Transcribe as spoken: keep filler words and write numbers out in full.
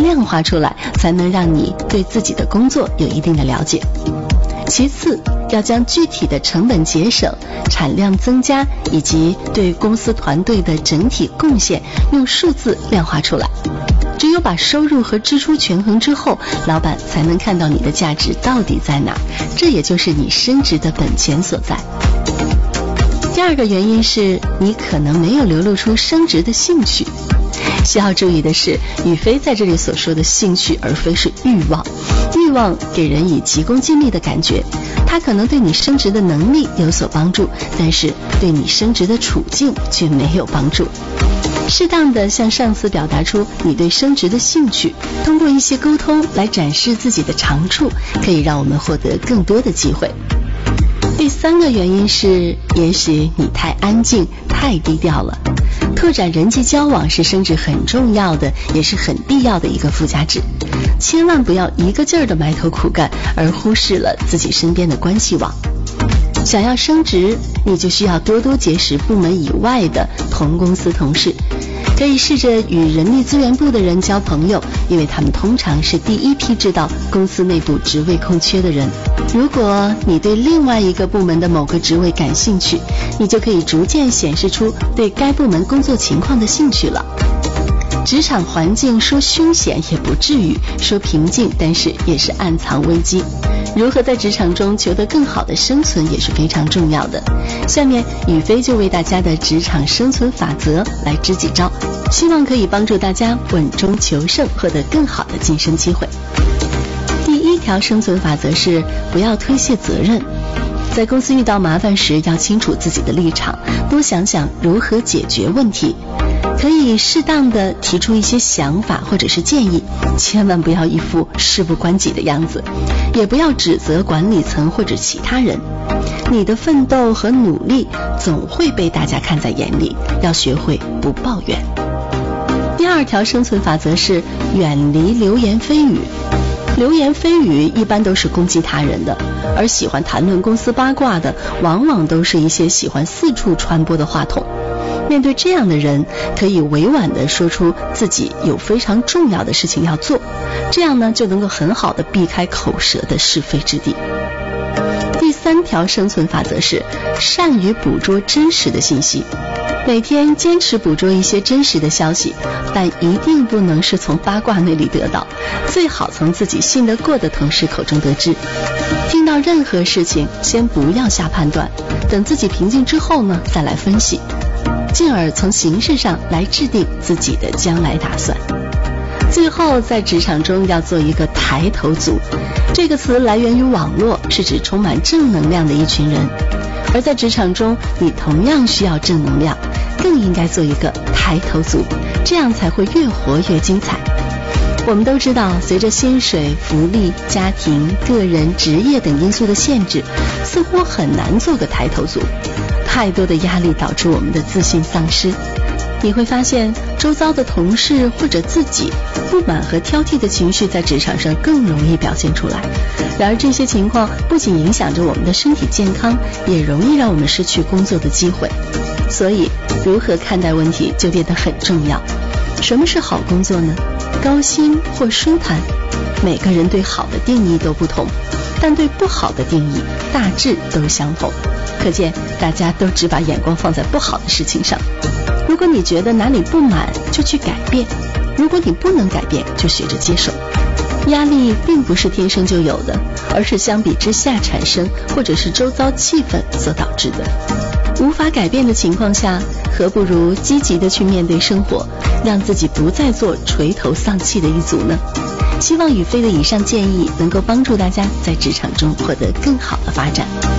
量化出来，才能让你对自己的工作有一定的了解。其次，要将具体的成本节省、产量增加以及对公司团队的整体贡献用数字量化出来。只有把收入和支出权衡之后，老板才能看到你的价值到底在哪儿，这也就是你升职的本钱所在。第二个原因是你可能没有流露出升职的兴趣。需要注意的是，宇飞在这里所说的兴趣而非是欲望，欲望给人以急功近利的感觉，它可能对你升职的能力有所帮助，但是对你升职的处境却没有帮助。适当的向上司表达出你对升职的兴趣，通过一些沟通来展示自己的长处，可以让我们获得更多的机会。第三个原因是，也许你太安静、太低调了。拓展人际交往是升职很重要的，也是很必要的一个附加值。千万不要一个劲儿的埋头苦干，而忽视了自己身边的关系网。想要升职，你就需要多多结识部门以外的同公司同事，可以试着与人力资源部的人交朋友，因为他们通常是第一批知道公司内部职位空缺的人。如果你对另外一个部门的某个职位感兴趣，你就可以逐渐显示出对该部门工作情况的兴趣了。职场环境说凶险也不至于，说平静但是也是暗藏危机。如何在职场中求得更好的生存也是非常重要的。下面宇飞就为大家的职场生存法则来支几招，希望可以帮助大家稳中求胜，获得更好的晋升机会。第一条生存法则是不要推卸责任。在公司遇到麻烦时，要清楚自己的立场，多想想如何解决问题。可以适当的提出一些想法或者是建议，千万不要一副事不关己的样子，也不要指责管理层或者其他人。你的奋斗和努力总会被大家看在眼里，要学会不抱怨。第二条生存法则是远离流言蜚语。流言蜚语一般都是攻击他人的，而喜欢谈论公司八卦的，往往都是一些喜欢四处传播的话筒。面对这样的人，可以委婉地说出自己有非常重要的事情要做，这样呢就能够很好地避开口舌的是非之地。第三条生存法则是善于捕捉真实的信息。每天坚持捕捉一些真实的消息，但一定不能是从八卦那里得到，最好从自己信得过的同事口中得知。听到任何事情，先不要下判断，等自己平静之后呢，再来分析，进而从形势上来制定自己的将来打算。最后，在职场中要做一个抬头族，这个词来源于网络，是指充满正能量的一群人。而在职场中，你同样需要正能量，更应该做一个抬头族，这样才会越活越精彩。我们都知道，随着薪水、福利、家庭、个人、职业等因素的限制，似乎很难做个抬头族。太多的压力导致我们的自信丧失。你会发现，周遭的同事或者自己不满和挑剔的情绪在职场上更容易表现出来。然而这些情况不仅影响着我们的身体健康，也容易让我们失去工作的机会。所以，如何看待问题就变得很重要。什么是好工作呢？高薪或舒坦？每个人对好的定义都不同，但对不好的定义大致都相同。可见大家都只把眼光放在不好的事情上。如果你觉得哪里不满，就去改变；如果你不能改变，就学着接受。压力并不是天生就有的，而是相比之下产生，或者是周遭气氛所导致的。无法改变的情况下，何不如积极的去面对生活，让自己不再做垂头丧气的一族呢？希望宇飞的以上建议能够帮助大家在职场中获得更好的发展。